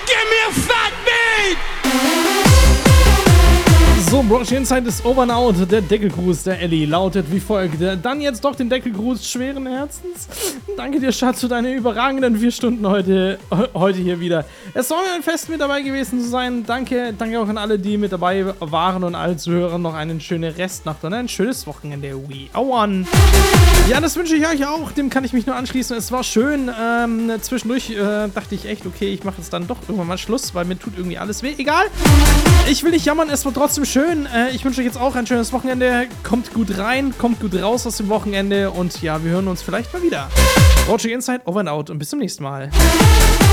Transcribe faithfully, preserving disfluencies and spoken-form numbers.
Give me a fat beat! So, Broshi Inside ist over and out. Der Deckelgruß der Ellie lautet wie folgt. Dann jetzt doch den Deckelgruß schweren Herzens. Danke dir, Schatz, für deine überragenden vier Stunden heute, heute hier wieder. Es war mir ein Fest, mit dabei gewesen zu sein. Danke, danke auch an alle, die mit dabei waren und alle Zuhörern noch eine schöne Restnacht und ein schönes Wochenende. We are one. Ja, das wünsche ich euch auch. Dem kann ich mich nur anschließen. Es war schön. Ähm, zwischendurch äh, dachte ich echt, okay, ich mache jetzt dann doch irgendwann mal Schluss, weil mir tut irgendwie alles weh. Egal. Ich will nicht jammern, es war trotzdem schön. Äh, ich wünsche euch jetzt auch ein schönes Wochenende. Kommt gut rein, kommt gut raus aus dem Wochenende und ja, wir hören uns vielleicht mal wieder. Roger Inside, over and out und bis zum nächsten Mal.